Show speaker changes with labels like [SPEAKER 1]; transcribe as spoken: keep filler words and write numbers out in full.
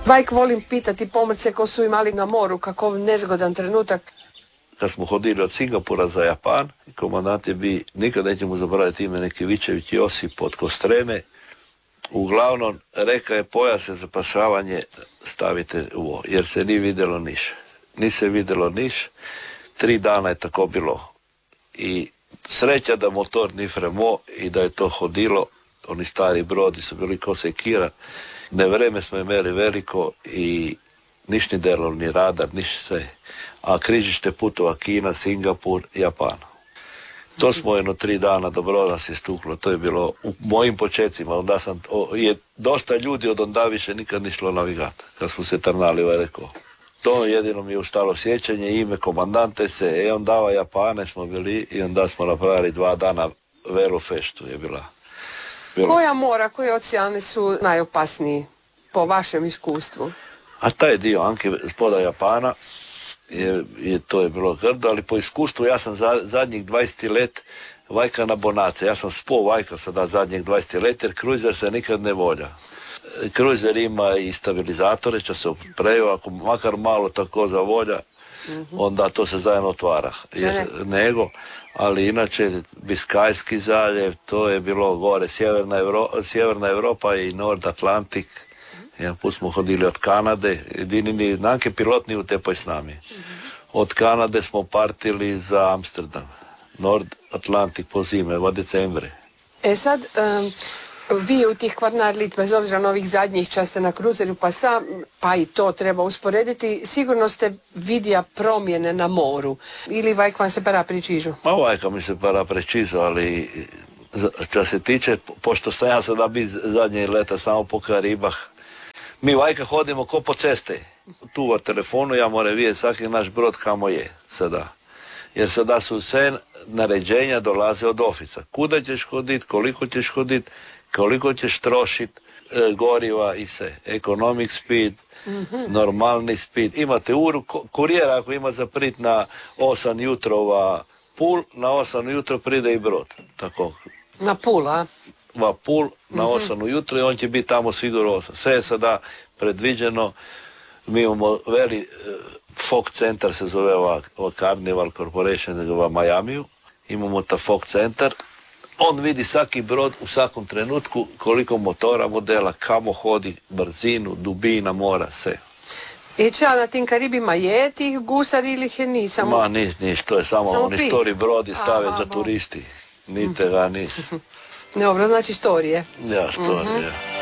[SPEAKER 1] Vajk, volim pitati pomorce ko su imali na moru kakov nezgodan trenutak.
[SPEAKER 2] Kad smo hodili od Singapura za Japan, komandant je bi, nikad nećemo zaboraviti ime, Nekevićević Josip od Kostreme. Uglavnom, reka je pojase za spašavanje stavite u ovo, jer se nije vidjelo niš. Ni se vidjelo niš, tri dana je tako bilo. I sreća da motor ni fremo i da je to hodilo, oni stari brodi su bili ko sekira. Ne vreme smo imali veliko i niš ni delo, ni radar, niš sve. A križište putova Kina, Singapur, Japan. To smo jedno tri dana do broda se stuklo, to je bilo u mojim počecima, onda sam, o, je dosta ljudi od onda više nikad ni šlo navigat, kad smo se trnali, ovaj rekao. To jedino mi je ustalo sjećanje, ime komandante se, e on dava Japane smo bili i onda smo napravili dva dana velu feštu je bila. bila.
[SPEAKER 1] Koja mora, koji oceani su najopasniji po vašem iskustvu?
[SPEAKER 2] A taj dio Anke spoda Japana, Je, je, to je bilo grdo, ali po iskustvu ja sam za, zadnjih dvadeset let vajka na bonace. Ja sam spo vajka sada zadnjih dvadeset let jer kruizer se nikad ne volja. Kruizer ima i stabilizatore, će se preju, ako makar malo tako zavolja, mm-hmm. onda to se zajedno otvara. Jer, nego, ali inače Biskajski zaljev, to je bilo gore, Sjeverna, Evro, Sjeverna Europa i Nord Atlantik. Jedan put smo hodili od Kanade, jedini nanke pilot nije utepaj s nami. Od Kanade smo partili za Amsterdam, Nord Atlantik po zime, v decembre.
[SPEAKER 1] E sad, um, vi u tih Kvarnar-Lit, bez obzira na ovih zadnjih časte na kruzeru, pa sam, pa i to treba usporediti, sigurno ste vidja promjene na moru. Ili vajk vam se para pričižu?
[SPEAKER 2] Ma vajka mi se para prečizo, ali što se tiče, pošto sam ja sada bi zadnje leta samo po Karibah, mi vajka hodimo ko po ceste. Tu u telefonu ja moram vidjeti svaki naš brod kamo je sada. Jer sada su sve naređenja dolaze od ofica. Kuda ćeš hodit, koliko ćeš hodit, koliko ćeš trošit e, goriva i sve. Economic speed, mm-hmm. normalni speed. Imate uru, kurijera ako ima zaprit na osam jutrova pul, na osam jutro pride i brod. Tako.
[SPEAKER 1] Na pul, a?
[SPEAKER 2] Va pul na osam ujutro i on će biti tamo sigurno osam. Sve je sada predviđeno. Mi imamo veli uh, Fog centar se zove ova, ova Carnival Corporation u Majamiju. Imamo ta Fog centar. On vidi svaki brod u svakom trenutku koliko motora, modela, kamo hodi, brzinu, dubina mora, sve.
[SPEAKER 1] I ča na tim Karibima je tih gusari ili ih je nisam?
[SPEAKER 2] Ma niš, niš, to je samo, samo oni stori brodi stave za turisti. Nite ga niš.
[SPEAKER 1] Dobro, znači štorije.
[SPEAKER 2] Ja, štorije. Mm-hmm.